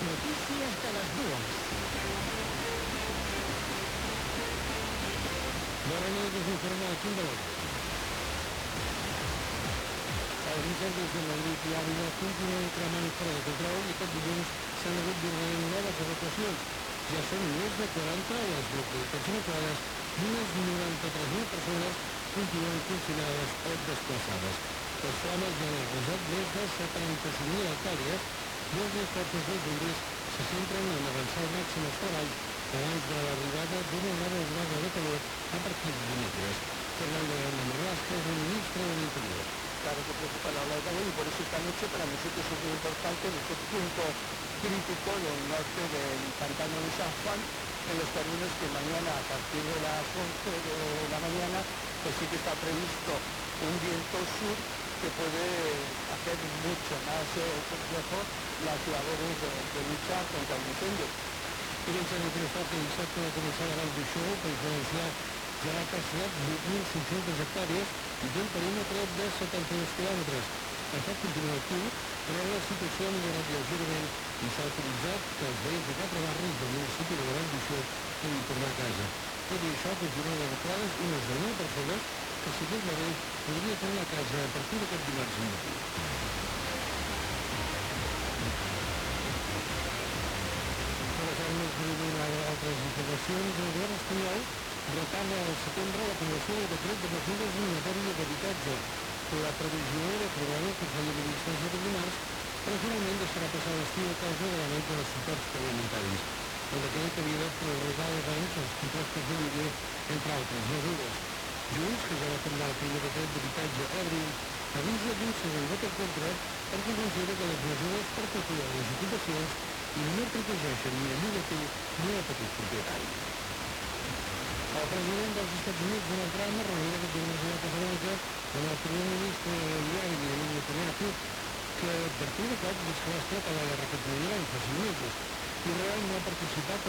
noticias de les dues. Bona nit, us informa el Quim de l'Hora. Els incendis de Madrid i Àvila continuen cremant fora de control i aquest dilluns s'han hagut d'ordenar noves evacuacions. Ja són més de 40 les localitats evacuades i unes 93.000 persones continuen confinades o desplaçades. Les flames ja han arrasat més de 75.000 hectàrees i les forces dels bombers se centren en avançar al màxim els treballs abans de l'arribada d'una nova onada de calor a partir de dimecres. Fernando Marlaska es el ministro del Interior. Claro que preocupa la ola de calor y por eso esta noche para nosotros es muy importante en este punto crítico del norte del pantano de San Juan, en los términos que mañana a partir de las 11 de la mañana pues sí que está previsto un viento sur que puede hacer mucho más complejo las labores de lucha contra el incendio. I l'incendi forestal que dissabte va començar davant d'Uixó, País Valencià, ja ha castigat 8.500 hectàrees i té un perímetre de 72 quilòmetres. Això continua actiu, però la situació ha millorat lleugerament i s'ha autoritzat que els veïns de 4 barris del municipi de davant d'Uixó puguin tornar a casa. Tot i això, continuen evacuades unes 10.000 persones que, si tot va bé, podria tornar a casa a partir d'aquest dimarts al matí. Passant-nos a altres informacions, el govern espanyol retarda al setembre l'aprovació del decret de mesures en matèria d'habitatge. La previsió era aprovar-ho al Consell de Ministres de dimarts, però finalment deixarà passar l'estiu a causa de l'augment dels suports parlamentaris. El decret havia de prorrogar els anys els impostos de lloguer, entre altres mesures. Junts, que ja va tombar el primer decret d'habitatge a abril, avisa d'un segon vot en contra perquè considera que les mesures perpetuen les ocupacions i no protegeixen ni a llogater ni a petits propietaris. El president dels Estats Units, Donald Trump, ha reunit aquest dimarts a Casablanca amb el primer ministre israelí Benjamin Netanyahu, que per primer cop des que va esclatar la guerra contra l'Iran fa 5 mesos. Israel no ha participat